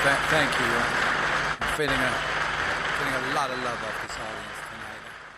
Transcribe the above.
Thank you. I'm feeling a lot of love off this audience.